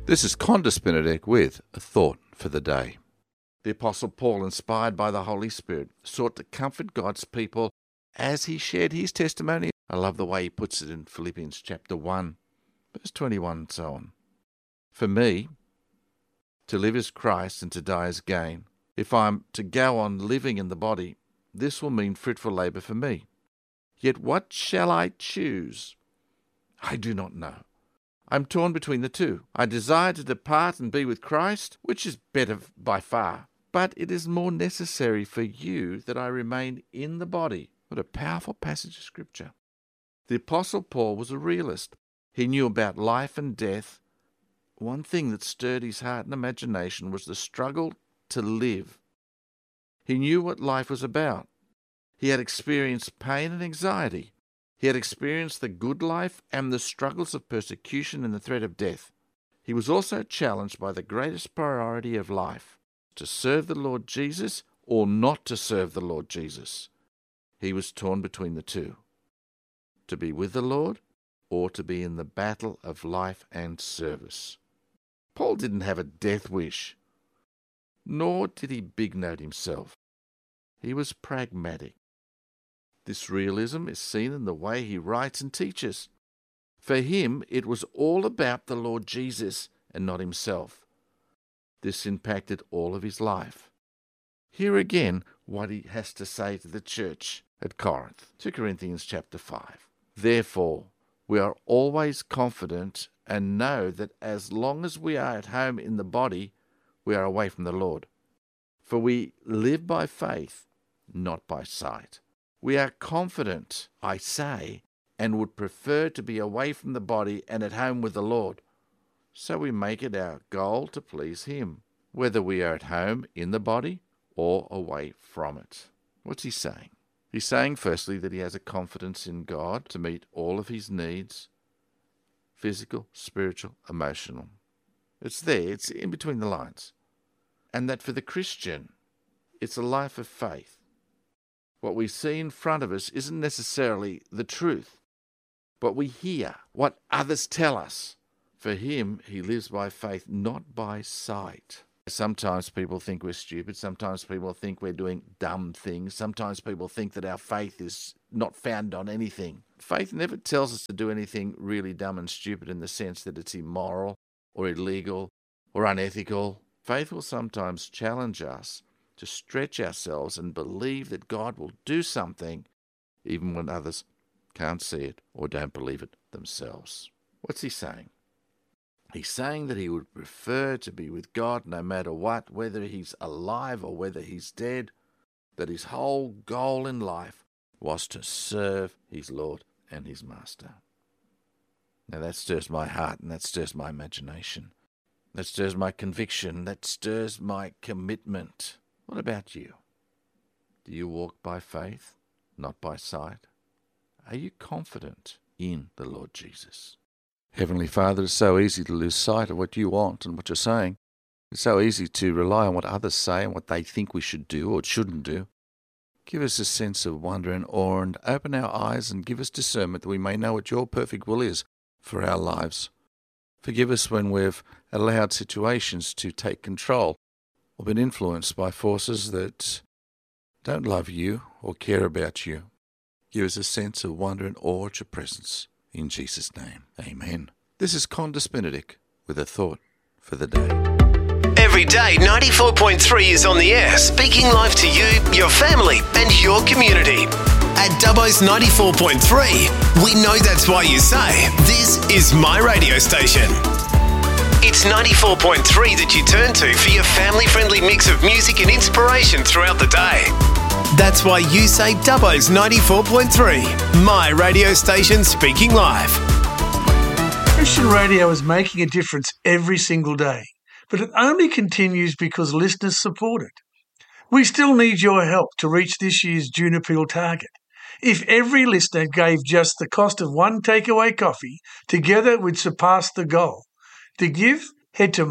This is Condis Benedict with a thought for the day. The Apostle Paul, inspired by the Holy Spirit, sought to comfort God's people as he shared his testimony. I love the way he puts it in Philippians chapter 1, verse 21 and so on. For me, to live is Christ and to die is gain. If I'm to go on living in the body, this will mean fruitful labour for me. Yet what shall I choose? I do not know. I'm torn between the two. I desire to depart and be with Christ, which is better by far. But it is more necessary for you that I remain in the body. What a powerful passage of Scripture. The Apostle Paul was a realist. He knew about life and death. One thing that stirred his heart and imagination was the struggle to live. He knew what life was about. He had experienced pain and anxiety. He had experienced the good life and the struggles of persecution and the threat of death. He was also challenged by the greatest priority of life, to serve the Lord Jesus or not to serve the Lord Jesus. He was torn between the two, to be with the Lord or to be in the battle of life and service. Paul didn't have a death wish, nor did he big note himself. He was pragmatic. This realism is seen in the way he writes and teaches. For him, it was all about the Lord Jesus and not himself. This impacted all of his life. Hear again what he has to say to the church at Corinth, 2 Corinthians chapter 5. Therefore, we are always confident and know that as long as we are at home in the body, we are away from the Lord. For we live by faith, not by sight. We are confident, I say, and would prefer to be away from the body and at home with the Lord. So we make it our goal to please him, whether we are at home in the body or away from it. What's he saying? He's saying, firstly, that he has a confidence in God to meet all of his needs, physical, spiritual, emotional. It's there, it's in between the lines. And that for the Christian, it's a life of faith. What we see in front of us isn't necessarily the truth, but we hear what others tell us. For him, he lives by faith, not by sight. Sometimes people think we're stupid. Sometimes people think we're doing dumb things. Sometimes people think that our faith is not found on anything. Faith never tells us to do anything really dumb and stupid in the sense that it's immoral or illegal or unethical. Faith will sometimes challenge us to stretch ourselves and believe that God will do something even when others can't see it or don't believe it themselves. What's he saying? He's saying that he would prefer to be with God no matter what, whether he's alive or whether he's dead, that his whole goal in life was to serve his Lord and his Master. Now that stirs my heart and that stirs my imagination. That stirs my conviction. That stirs my commitment. What about you? Do you walk by faith, not by sight? Are you confident in the Lord Jesus? Heavenly Father, it's so easy to lose sight of what you want and what you're saying. It's so easy to rely on what others say and what they think we should do or shouldn't do. Give us a sense of wonder and awe and open our eyes and give us discernment that we may know what your perfect will is for our lives. Forgive us when we've allowed situations to take control or been influenced by forces that don't love you or care about you. Give us a sense of wonder and awe at your presence. In Jesus' name, amen. This is Condis Benedict with a thought for the day. Every day, 94.3 is on the air, speaking life to you, your family, and your community. At Dubbo's 94.3, we know that's why you say, this is my radio station. It's 94.3 that you turn to for your family-friendly mix of music and inspiration throughout the day. That's why you say Dubbo's 94.3, my radio station speaking live. Christian radio is making a difference every single day, but it only continues because listeners support it. We still need your help to reach this year's June appeal target. If every listener gave just the cost of one takeaway coffee, together we'd surpass the goal. To give, head to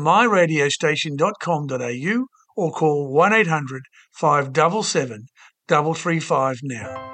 myradiostation.com.au or call 1-800-577-335 now.